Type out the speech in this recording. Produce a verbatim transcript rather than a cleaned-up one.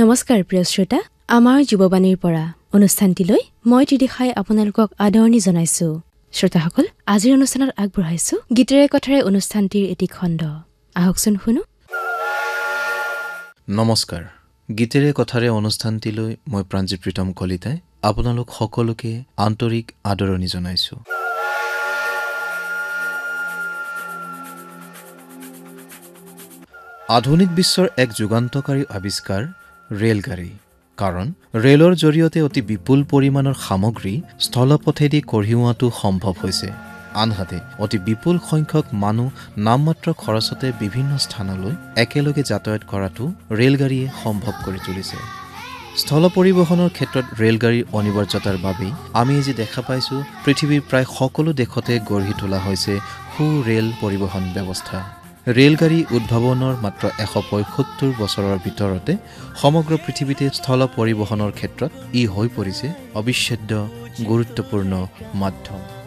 নমস্কাৰ প্ৰিয় শ্ৰোতা, আমাৰ যুৱবাণীৰ পৰা অনুষ্ঠানটিলৈ মই ত্ৰিদিশাই আপোনালোকক আদৰণি জনাইছো। শ্ৰোতাসকল, আজিৰ অনুষ্ঠানত আগবঢ়াইছো গীতেৰে কথাৰে অনুষ্ঠানটিৰ এটি খণ্ড। আহকচোন শুনো। নমস্কাৰ, গীতেৰে কথাৰে অনুষ্ঠানটিলৈ মই প্ৰাঞ্জিত প্ৰীতম কলিতাই আপোনালোক সকলোকে আন্তৰিক আদৰণি জনাইছো। আধুনিক বিশ্বৰ এক যুগান্তকাৰী আৱিষ্কাৰ ৰেলগাড়ী। কাৰণ ৰেলৰ জৰিয়তে অতি বিপুল পৰিমাণৰ সামগ্ৰী স্থলপথেদি কঢ়িওৱাটো সম্ভৱ হৈছে। আনহাতে অতি বিপুল সংখ্যক মানুহ নামমাত্ৰ খৰচতে বিভিন্ন স্থানলৈ একেলগে যাতায়াত কৰাটো ৰেলগাড়ীয়ে সম্ভৱ কৰি তুলিছে। স্থল পৰিবহণৰ ক্ষেত্ৰত ৰেলগাড়ীৰ অনিবাৰ্যতাৰ বাবেই আমি আজি দেখা পাইছোঁ পৃথিৱীৰ প্ৰায় সকলো দেশতে গঢ়ি তোলা হৈছে সু ৰেল পৰিবহণ ব্যৱস্থা। ৰেলগাড়ী উদ্ভাৱনৰ মাত্ৰ এশ পঁয়সত্তৰ বছৰৰ ভিতৰতে সমগ্ৰ পৃথিৱীতে স্থল পৰিবহণৰ ক্ষেত্ৰত ই হৈ পৰিছে অবিচ্ছেদ্য গুৰুত্বপূৰ্ণ মাধ্যম।